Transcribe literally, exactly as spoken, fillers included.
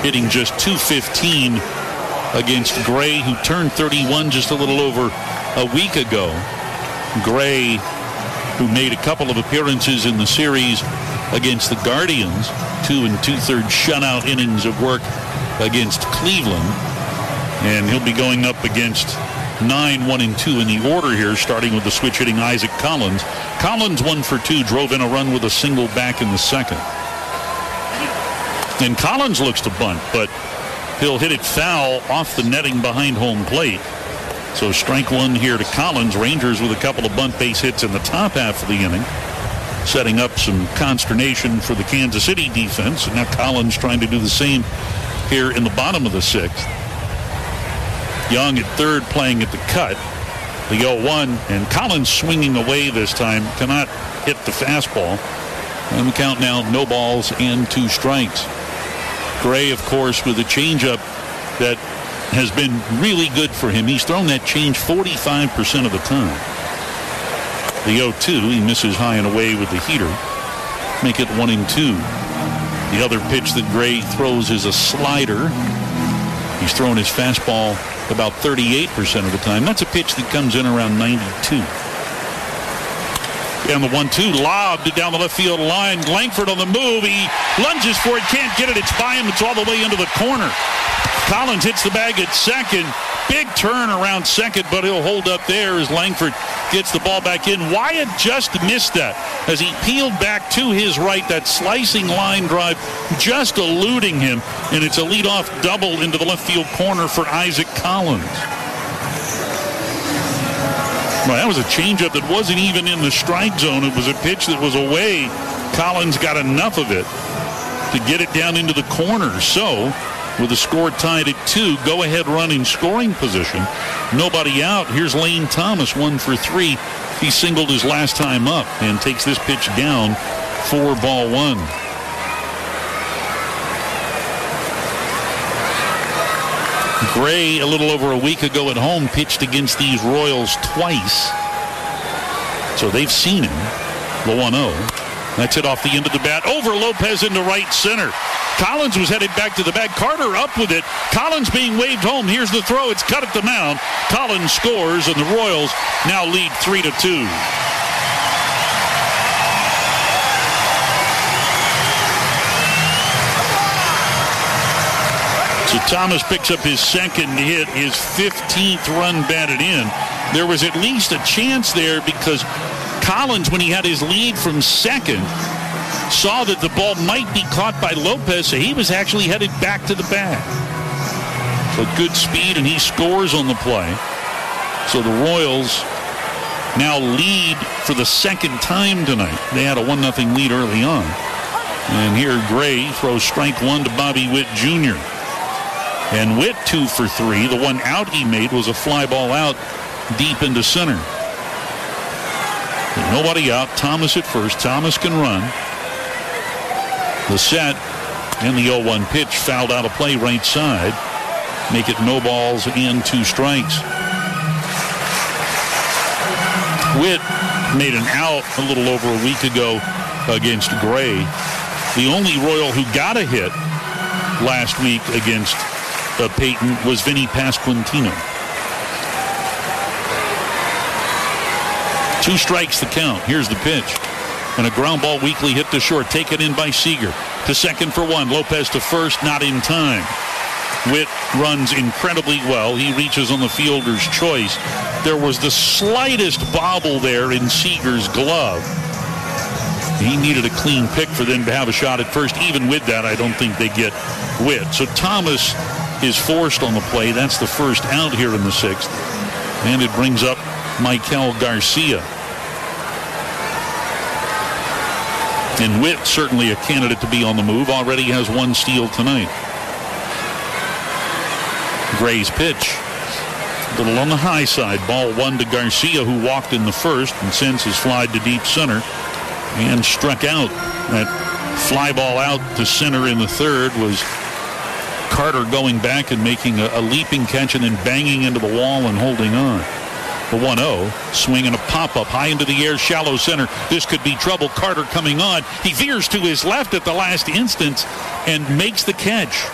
hitting just two fifteen against Gray, who turned thirty-one just a little over a week ago. Gray, who made a couple of appearances in the series against the Guardians, two and two-thirds shutout innings of work against Cleveland. And he'll be going up against nine, one, and two in the order here, starting with the switch-hitting Isaac Collins. Collins, one for two, drove in a run with a single back in the second. And Collins looks to bunt, but he'll hit it foul off the netting behind home plate. So strike one here to Collins. Rangers with a couple of bunt base hits in the top half of the inning, setting up some consternation for the Kansas City defense. And now Collins trying to do the same here in the bottom of the sixth. Young at third, playing at the cut. The oh one, and Collins swinging away this time. Cannot hit the fastball. And the count now, no balls and two strikes. Gray, of course, with a changeup that has been really good for him. He's thrown that change forty-five percent of the time. The oh two, he misses high and away with the heater. Make it one and two. The other pitch that Gray throws is a slider. He's thrown his fastball about thirty-eight percent of the time. That's a pitch that comes in around ninety-two. And the one two lobbed down the left field line. Langford on the move. He lunges for it. Can't get it. It's by him. It's all the way into the corner. Collins hits the bag at second. Big turn around second, but he'll hold up there as Langford gets the ball back in. Wyatt just missed that as he peeled back to his right. That slicing line drive just eluding him, and it's a leadoff double into the left field corner for Isaac Collins. Well, that was a changeup that wasn't even in the strike zone. It was a pitch that was away. Collins got enough of it to get it down into the corner. So, with the score tied at two, go-ahead run in scoring position. Nobody out. Here's Lane Thomas, one for three. He singled his last time up and takes this pitch down for ball one. Gray, a little over a week ago at home, pitched against these Royals twice. So they've seen him. The one oh. That's it off the end of the bat. Over Lopez into right center. Collins was headed back to the bag. Carter up with it. Collins being waved home. Here's the throw. It's cut at the mound. Collins scores, and the Royals now lead three to two. So Thomas picks up his second hit, his fifteenth run batted in. There was at least a chance there because Collins, when he had his lead from second, saw that the ball might be caught by Lopez, so he was actually headed back to the bag. So good speed, and he scores on the play. So the Royals now lead for the second time tonight. They had a one nothing lead early on. And here Gray throws strike one to Bobby Witt Junior And Witt two for three. The one out he made was a fly ball out deep into center. With nobody out. Thomas at first. Thomas can run. The set and the oh one pitch fouled out of play right side. Make it no balls and two strikes. Witt made an out a little over a week ago against Gray. The only Royal who got a hit last week against uh, Peyton was Vinny Pasquantino. Two strikes the count. Here's the pitch. And a ground ball weakly hit to short. Taken in by Seager. To second for one. Lopez to first. Not in time. Witt runs incredibly well. He reaches on the fielder's choice. There was the slightest bobble there in Seager's glove. He needed a clean pick for them to have a shot at first. Even with that, I don't think they get Witt. So Thomas is forced on the play. That's the first out here in the sixth. And it brings up Michael Garcia. And Witt, certainly a candidate to be on the move, already has one steal tonight. Gray's pitch. A little on the high side. Ball one to Garcia, who walked in the first and sends his fly to deep center and struck out. That fly ball out to center in the third was Carter going back and making a, a leaping catch and then banging into the wall and holding on. The one oh, swing and a pop-up high into the air, shallow center. This could be trouble. Carter coming on. He veers to his left at the last instant and makes the catch.